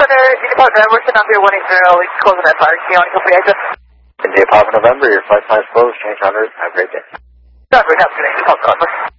Center, Department November, send number 180, Leaks closing at Fire Key on complete exit. India Papa November, your flight plan is closed, change on route, have a great day. November, have a good day, call November.